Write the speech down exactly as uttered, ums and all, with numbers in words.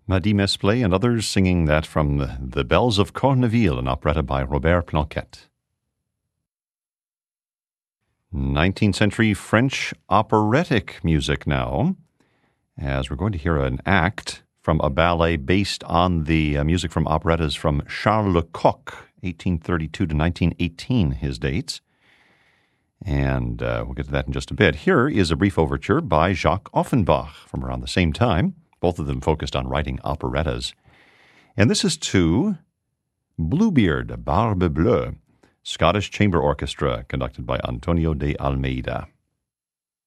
Maddy Mesplay and others singing that from the, the Bells of Corneville, an operetta by Robert Planquette. nineteenth century French operatic music now, as we're going to hear an act from a ballet based on the uh, music from operettas from Charles Lecoq, eighteen thirty-two to nineteen eighteen, his dates. And uh, we'll get to that in just a bit. Here is a brief overture by Jacques Offenbach from around the same time. Both of them focused on writing operettas. And this is to Bluebeard, Barbe Bleue, Scottish Chamber Orchestra, conducted by Antonio de Almeida.